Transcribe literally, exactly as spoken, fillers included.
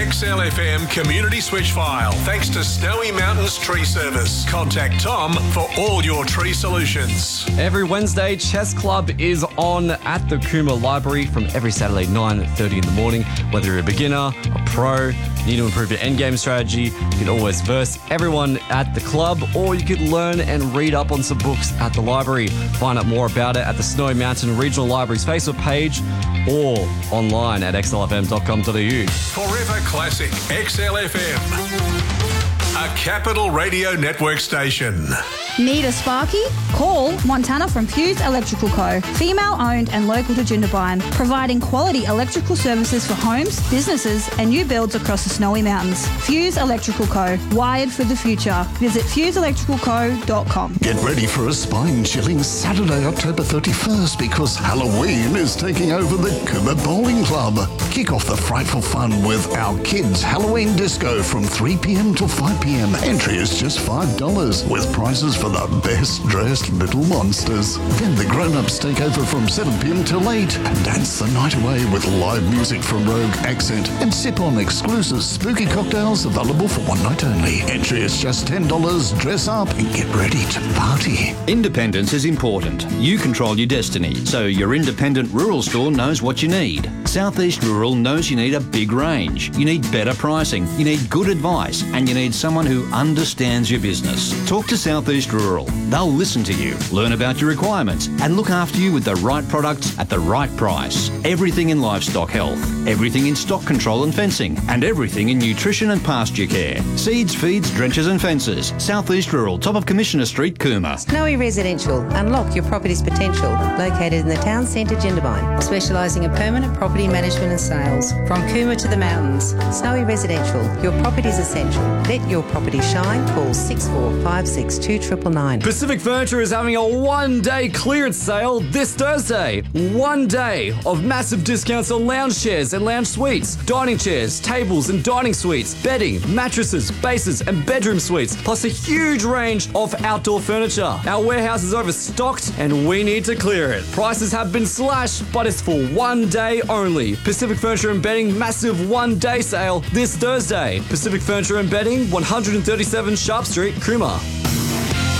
X L F M community switch file thanks to Snowy Mountains Tree Service. Contact Tom for all your tree solutions. Every Wednesday, Chess Club is on at the Cooma Library from every Saturday, nine thirty in the morning. Whether you're a beginner, a pro, need to improve your endgame strategy, you can always verse everyone at the club, or you could learn and read up on some books at the library. Find out more about it at the Snowy Mountain Regional Library's Facebook page or online at x l f m dot com dot a u. Forever Classic X L F M, a Capital Radio Network station. Need a Sparky? Call Montana from Fuse Electrical Co. Female-owned and local to Jindabyne, providing quality electrical services for homes, businesses and new builds across the Snowy Mountains. Fuse Electrical Co. Wired for the future. Visit fuse electrical co dot com. Get ready for a spine-chilling Saturday, October thirty-first, because Halloween is taking over the Cooma Bowling Club. Kick off the frightful fun with our kids' Halloween disco from three p.m. till five p.m. Entry is just five dollars, with prizes for the best-dressed little monsters. Then the grown-ups take over from seven p.m. till eight and dance the night away with live music from Rogue Accent and sip on exclusive spooky cocktails available for one night only. Entry is just ten dollars. Dress up and get ready to party. Independence is important. You control your destiny, so your independent rural store knows what you need. Southeast Rural knows you need a big range. You need better pricing. You need good advice. And you need someone who understands your business. Talk to Southeast Rural. They'll listen to you, learn about your requirements, and look after you with the right products at the right price. Everything in livestock health, everything in stock control and fencing, and everything in nutrition and pasture care. Seeds, feeds, drenches and fences. Southeast Rural, top of Commissioner Street, Cooma. Snowy Residential. Unlock your property's potential. Located in the town centre, Jindabyne. Specialising in permanent property management and sales. From Cooma to the mountains. Snowy Residential. Your property's essential. Let your property shine. Call six four five six two nine nine nine. Pacific Furniture is having a one-day clearance sale this Thursday. One day of massive discounts on lounge chairs and lounge suites, dining chairs, tables and dining suites, bedding, mattresses, bases and bedroom suites, plus a huge range of outdoor furniture. Our warehouse is overstocked and we need to clear it. Prices have been slashed, but it's for one day only. Pacific Furniture and Bedding massive one-day sale this Thursday. Pacific Furniture and Bedding, one thirty-seven Sharp Street, Cooma.